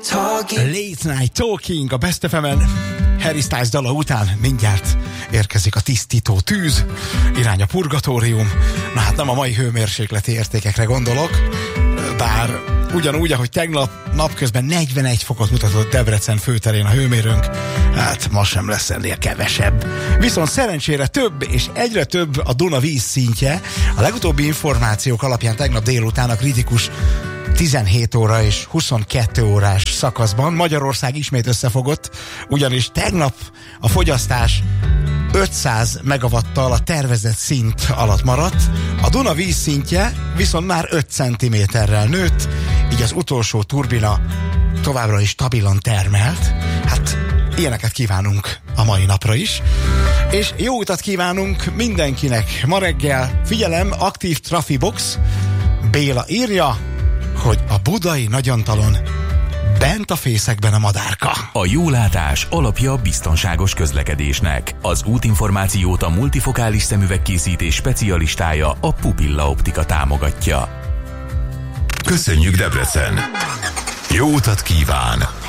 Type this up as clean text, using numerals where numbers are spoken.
Late Night Talking a Best FM-en. Harry Styles dala után mindjárt érkezik a tisztító tűz, irány a purgatórium. Na hát nem a mai hőmérsékleti értékekre gondolok, bár ugyanúgy, ahogy tegnap napközben 41 fokot mutatott Debrecen főterén a hőmérőnk, hát ma sem lesz ennél kevesebb. Viszont szerencsére több és egyre több a Duna vízszintje. A legutóbbi információk alapján tegnap délután a kritikus 17 óra és 22 órás szakaszban Magyarország ismét összefogott, ugyanis tegnap a fogyasztás 500 megawattal a tervezett szint alatt maradt, a Duna vízszintje viszont már 5 cm-rel nőtt, így az utolsó turbina továbbra is stabilan termelt. Hát ilyeneket kívánunk a mai napra is. És jó utat kívánunk mindenkinek ma reggel. Figyelem, aktív Trafibox. Béla írja, hogy a budai Nagyantalon bent a fészekben a madárka. A jólátás alapja a biztonságos közlekedésnek. Az útinformációt a multifokális szemüvegkészítés specialistája, a Pupilla Optika támogatja. Köszönjük, Debrecen! Jó utat kíván!